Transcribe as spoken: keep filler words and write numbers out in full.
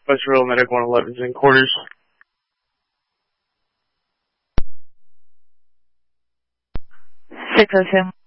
West Rural Medic one eleven's in quarters. six oh two.